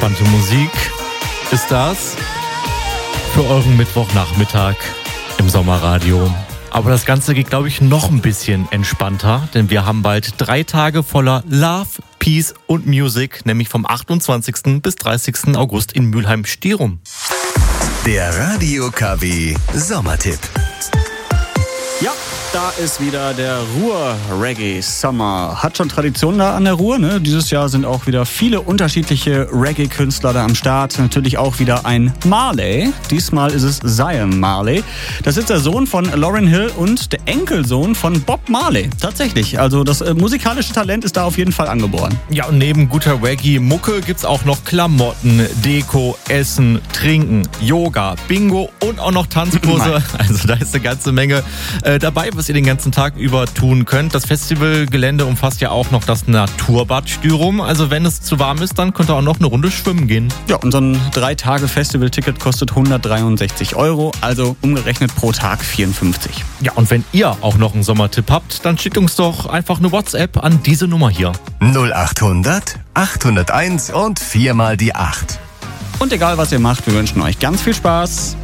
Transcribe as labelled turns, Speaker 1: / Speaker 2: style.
Speaker 1: entspannte Musik ist das für euren Mittwochnachmittag im Sommerradio. Aber das Ganze geht, glaube ich, noch ein bisschen entspannter, denn wir haben bald 3 Tage voller Love, Peace und Music, nämlich vom 28. bis 30. August in Mülheim-Stierum.
Speaker 2: Der Radio KW Sommertipp.
Speaker 3: Ja, da ist wieder der Ruhr-Reggae Summer. Hat schon Tradition da an der Ruhr, ne? Dieses Jahr sind auch wieder viele unterschiedliche Reggae-Künstler da am Start. Natürlich auch wieder ein Marley. Diesmal ist es Zion Marley. Das ist der Sohn von Lauryn Hill und der Enkelsohn von Bob Marley. Tatsächlich, also das musikalische Talent ist da auf jeden Fall angeboren.
Speaker 1: Ja, und neben guter Reggae-Mucke gibt's auch noch Klamotten, Deko, Essen, Trinken, Yoga, Bingo und auch noch Tanzkurse. Also da ist eine ganze Menge dabei, was ihr den ganzen Tag über tun könnt. Das Festivalgelände umfasst ja auch noch das Naturbad Stürum. Also wenn es zu warm ist, dann könnt ihr auch noch eine Runde schwimmen gehen.
Speaker 3: Ja, und so ein 3-Tage-Festival-Ticket kostet 163 €, also umgerechnet pro Tag 54.
Speaker 1: Ja, und wenn ihr auch noch einen Sommertipp habt, dann schickt uns doch einfach eine WhatsApp an diese Nummer hier.
Speaker 2: 0800 801 und 4 mal die 8.
Speaker 3: Und egal, was ihr macht, wir wünschen euch ganz viel Spaß.